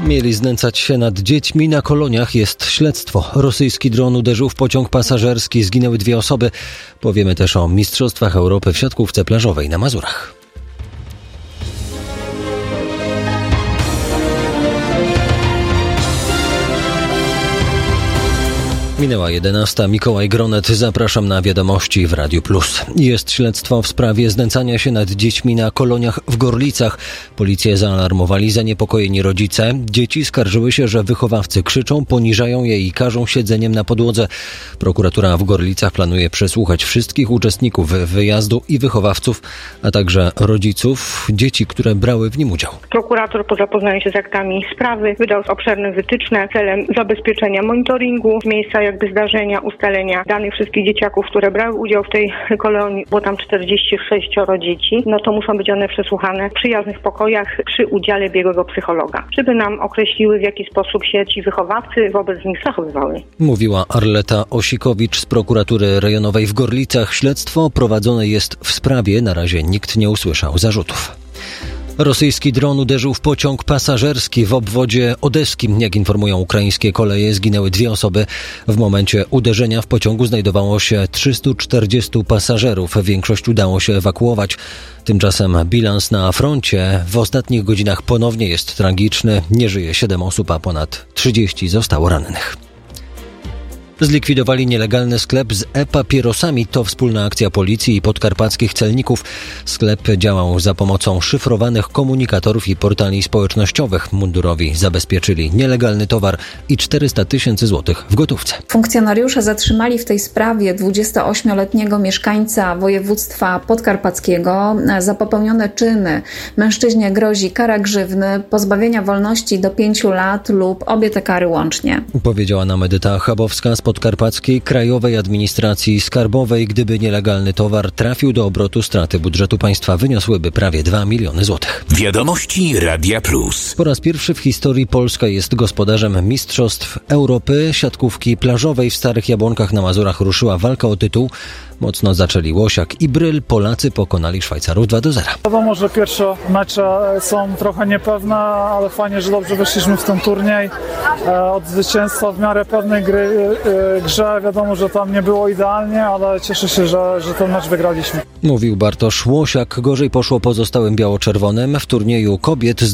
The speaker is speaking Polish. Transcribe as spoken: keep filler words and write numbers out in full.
Mieli znęcać się nad dziećmi na koloniach. Jest śledztwo. Rosyjski dron uderzył w pociąg pasażerski. Zginęły dwie osoby. Powiemy też o Mistrzostwach Europy w siatkówce plażowej na Mazurach. Minęła jedenasta. Mikołaj Gronet. Zapraszam na wiadomości w Radiu Plus. Jest śledztwo w sprawie znęcania się nad dziećmi na koloniach w Gorlicach. Policję zaalarmowali zaniepokojeni rodzice. Dzieci skarżyły się, że wychowawcy krzyczą, poniżają je i karzą siedzeniem na podłodze. Prokuratura w Gorlicach planuje przesłuchać wszystkich uczestników wyjazdu i wychowawców, a także rodziców dzieci, które brały w nim udział. Prokurator po zapoznaniu się z aktami sprawy wydał obszerne wytyczne celem zabezpieczenia monitoringu miejsca jakby zdarzenia, ustalenia danych wszystkich dzieciaków, które brały udział w tej kolonii, bo tam czterdzieści sześć dzieci, no to muszą być one przesłuchane w przyjaznych pokojach przy udziale biegłego psychologa, żeby nam określiły, w jaki sposób się ci wychowawcy wobec nich zachowywali. Mówiła Arleta Osikowicz z prokuratury rejonowej w Gorlicach. Śledztwo prowadzone jest w sprawie. Na razie nikt nie usłyszał zarzutów. Rosyjski dron uderzył w pociąg pasażerski w obwodzie odeskim. Jak informują ukraińskie koleje, zginęły dwie osoby. W momencie uderzenia w pociągu znajdowało się trzystu czterdziestu pasażerów. Większość udało się ewakuować. Tymczasem bilans na froncie w ostatnich godzinach ponownie jest tragiczny. Nie żyje siedem osób, a ponad trzydzieści zostało rannych. Zlikwidowali nielegalny sklep z e-papierosami. To wspólna akcja policji i podkarpackich celników. Sklep działał za pomocą szyfrowanych komunikatorów i portali społecznościowych. Mundurowi zabezpieczyli nielegalny towar i czterysta tysięcy złotych w gotówce. Funkcjonariusze zatrzymali w tej sprawie dwudziestoośmioletniego mieszkańca województwa podkarpackiego za popełnione czyny. Mężczyźnie grozi kara grzywny, pozbawienia wolności do pięciu lat lub obie te kary łącznie. Powiedziała nam Edyta Chabowska z Podkarpackiej Krajowej Administracji Skarbowej. Gdyby nielegalny towar trafił do obrotu, straty budżetu państwa wyniosłyby prawie dwa miliony złotych. Wiadomości Radia Plus. Po raz pierwszy w historii Polska jest gospodarzem Mistrzostw Europy siatkówki plażowej. W Starych Jabłonkach na Mazurach ruszyła walka o tytuł. Mocno zaczęli Łosiak i Bryl. Polacy pokonali Szwajcarów dwa do zera. Wiadomo, że pierwsze mecze są trochę niepewne, ale fajnie, że dobrze weszliśmy w ten turniej. Od zwycięstwa w miarę pewnej gry, grze wiadomo, że tam nie było idealnie, ale cieszę się, że, że ten mecz wygraliśmy. Mówił Bartosz Łosiak. Gorzej poszło pozostałym biało-czerwonym. W turnieju kobiet